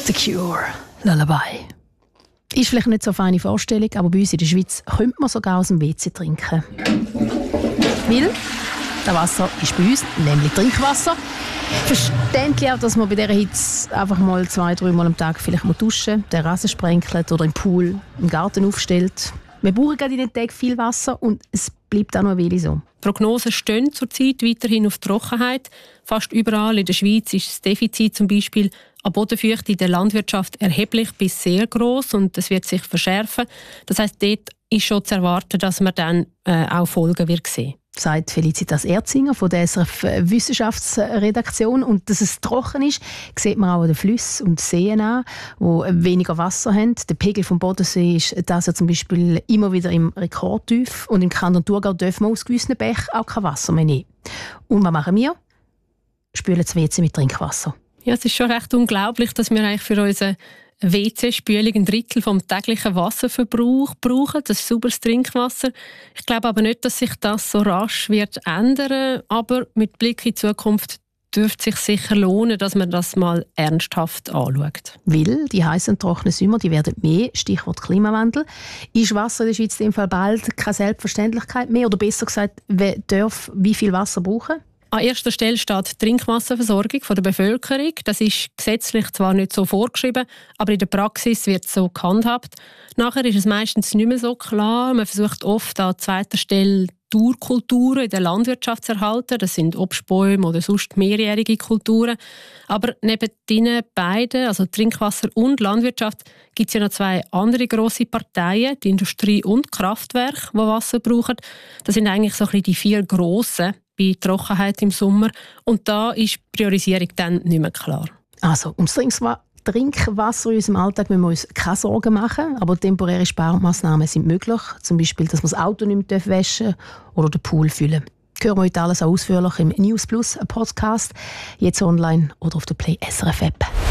The Cure, Lullaby. Ist vielleicht nicht so eine feine Vorstellung, aber bei uns in der Schweiz könnte man sogar aus dem WC trinken. Weil das Wasser ist bei uns, nämlich Trinkwasser. Verständlich auch, dass man bei dieser Hitze einfach mal 2-3 Mal am Tag vielleicht mal duschen, den Rasen sprenkelt oder im Pool, im Garten aufstellt. Wir brauchen gerade in den Tagen viel Wasser und es bleibt auch noch eine Weile so. Prognosen stehen zurzeit weiterhin auf Trockenheit. Fast überall in der Schweiz ist das Defizit zum Beispiel an Bodenfeuchte in der Landwirtschaft erheblich bis sehr gross und es wird sich verschärfen. Das heisst, dort ist schon zu erwarten, dass man dann auch Folgen wird sehen. Sagt Felicitas Erzinger von der SRF Wissenschaftsredaktion. Und dass es trocken ist, sieht man auch an den Flüssen und Seen an, die weniger Wasser haben. Der Pegel vom Bodensee ist das ja zum Beispiel immer wieder im Rekordtief. Und im Kanton Thurgau dürfen wir aus gewissen Bächen auch kein Wasser mehr nehmen. Und was machen wir? Spülen das WC mit Trinkwasser. Ja, es ist schon recht unglaublich, dass wir eigentlich für unsere WC-Spülung 1/3 vom täglichen Wasserverbrauch brauchen, das ist sauberes Trinkwasser. Ich glaube aber nicht, dass sich das so rasch wird ändern, aber mit Blick in die Zukunft dürfte es sich sicher lohnen, dass man das mal ernsthaft anschaut. Weil die heißen und trockenen Sommer, die werden mehr, Stichwort Klimawandel. Ist Wasser in der Schweiz in dem Fall bald keine Selbstverständlichkeit mehr? Oder besser gesagt, wer darf wie viel Wasser brauchen? An erster Stelle steht die Trinkwasserversorgung der Bevölkerung. Das ist gesetzlich zwar nicht so vorgeschrieben, aber in der Praxis wird es so gehandhabt. Nachher ist es meistens nicht mehr so klar. Man versucht oft an zweiter Stelle Kulturen in der Landwirtschaft zu erhalten. Das sind Obstbäume oder sonst mehrjährige Kulturen. Aber neben diesen beiden, also Trinkwasser und Landwirtschaft, gibt es ja noch 2 andere grosse Parteien, die Industrie und die Kraftwerke, die Wasser brauchen. Das sind eigentlich so ein bisschen die 4 grossen bei Trockenheit im Sommer. Und da ist die Priorisierung dann nicht mehr klar. Also, ums Trinkwasser in unserem Alltag müssen wir uns keine Sorgen machen, aber temporäre Sparmaßnahmen sind möglich. Zum Beispiel, dass wir das Auto nicht mehr waschen oder den Pool füllen. Hören wir heute alles ausführlich im News Plus Podcast, jetzt online oder auf der Play SRF App.